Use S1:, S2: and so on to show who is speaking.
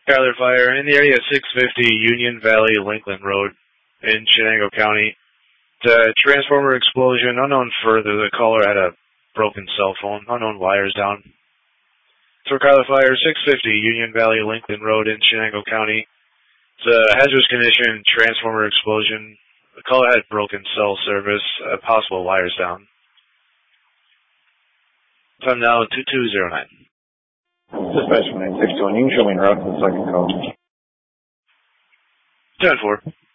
S1: Skyler Fire in the area of 650 Union Valley, Lakeland Road in Chenango County. The transformer explosion, unknown further. The caller had a broken cell phone, unknown wires down. For Skyler Fire, 650 Union Valley, Lakeland Road in Chenango County. It's a hazardous condition, transformer explosion. The caller had broken cell service, possible wires down. Time now 2209.
S2: Dispatch 961, you can show me en route to the second call.
S1: 10-4.